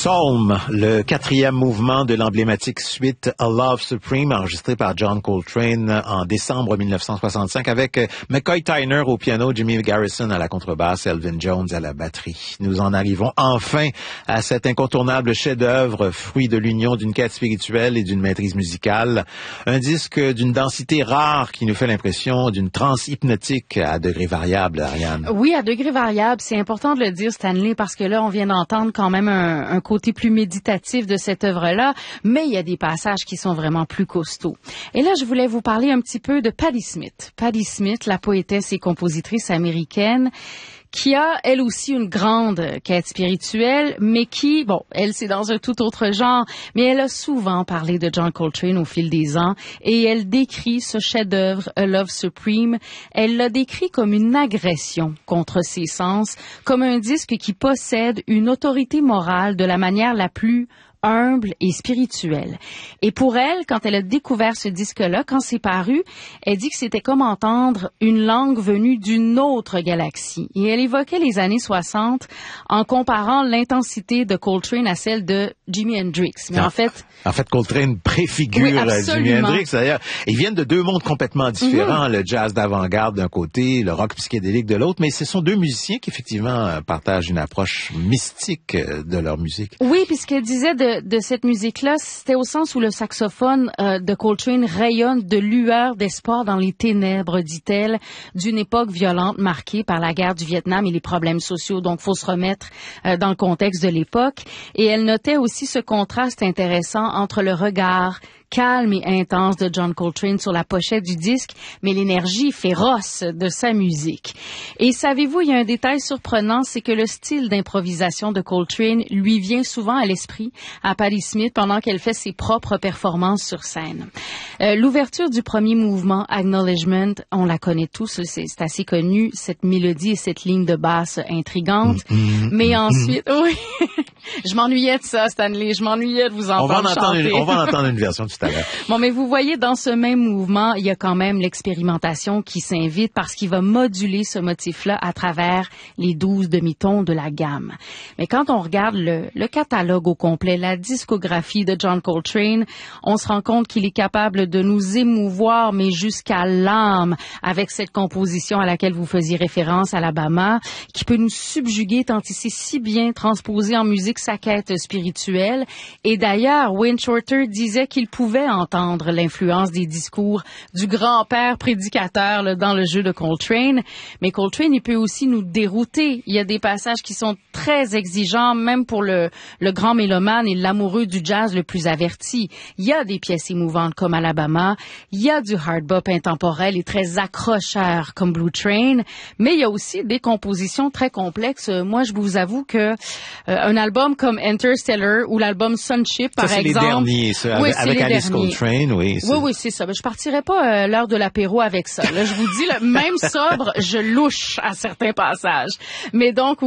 Psalm, le quatrième mouvement de l'emblématique suite A Love Supreme, enregistré par John Coltrane en décembre 1965 avec McCoy Tyner au piano, Jimmy Garrison à la contrebasse, Elvin Jones à la batterie. Nous en arrivons enfin à cet incontournable chef-d'œuvre, fruit de l'union d'une quête spirituelle et d'une maîtrise musicale. Un disque d'une densité rare qui nous fait l'impression d'une transe hypnotique à degrés variables, Ariane. Oui, à degrés variables. C'est important de le dire, Stanley, parce que là, on vient d'entendre quand même un côté plus méditatif de cette œuvre-là, mais il y a des passages qui sont vraiment plus costauds. Et là, je voulais vous parler un petit peu de Patti Smith. Patti Smith, la poétesse et compositrice américaine, qui a, elle aussi, une grande quête spirituelle, mais qui, bon, elle, c'est dans un tout autre genre, mais elle a souvent parlé de John Coltrane au fil des ans, et elle décrit ce chef-d'œuvre, A Love Supreme, elle l'a décrit comme une agression contre ses sens, comme un disque qui possède une autorité morale de la manière la plus humble et spirituelle. Et pour elle, quand elle a découvert ce disque-là, quand c'est paru, elle dit que c'était comme entendre une langue venue d'une autre galaxie. Et elle évoquait les années 60 en comparant l'intensité de Coltrane à celle de Jimi Hendrix. Mais en fait, Coltrane préfigure Jimi Hendrix. D'ailleurs, ils viennent de deux mondes complètement différents. Le jazz d'avant-garde d'un côté, le rock psychédélique de l'autre. Mais ce sont deux musiciens qui, effectivement, partagent une approche mystique de leur musique. Oui, puis ce qu'elle disait de cette musique-là, c'était au sens où le saxophone de Coltrane rayonne de lueurs d'espoir dans les ténèbres, dit-elle, d'une époque violente marquée par la guerre du Vietnam et les problèmes sociaux. Donc, faut se remettre dans le contexte de l'époque. Et elle notait aussi ce contraste intéressant entre le regard calme et intense de John Coltrane sur la pochette du disque, mais l'énergie féroce de sa musique. Et savez-vous, il y a un détail surprenant, c'est que le style d'improvisation de Coltrane lui vient souvent à l'esprit à Patti Smith pendant qu'elle fait ses propres performances sur scène. L'ouverture du premier mouvement, Acknowledgement, on la connaît tous, c'est assez connu, cette mélodie et cette ligne de basse intrigante. Mais ensuite, oui, je m'ennuyais de ça, Stanley, je m'ennuyais de vous entendre chanter. On va en entendre une version tout à l'heure. Bon, mais vous voyez, dans ce même mouvement, il y a quand même l'expérimentation qui s'invite parce qu'il va moduler ce motif-là à travers les 12 demi-tons de la gamme. Mais quand on regarde le catalogue au complet, la discographie de John Coltrane, on se rend compte qu'il est capable de nous émouvoir, mais jusqu'à l'âme, avec cette composition à laquelle vous faisiez référence, Alabama, qui peut nous subjuguer tant il sait si bien transposer en musique sa quête spirituelle. Et d'ailleurs, Wayne Shorter disait qu'il pouvait entendre l'influence des discours du grand-père prédicateur là, dans le jeu de Coltrane. Mais Coltrane, il peut aussi nous dérouter. Il y a des passages qui sont très exigeants, même pour le grand mélomane et l'amoureux du jazz le plus averti. Il y a des pièces émouvantes comme Alabama. Il y a du hard bop intemporel et très accrocheur comme Blue Train. Mais il y a aussi des compositions très complexes. Moi, je vous avoue que un album comme Interstellar ou l'album Sunship, par exemple... c'est les derniers, ça, oui, avec Alice Coltrane, oui. Oui, c'est ça. Je partirais pas l'heure de l'apéro avec ça. Là, je vous dis, même sobre, je louche à certains passages. Mais donc,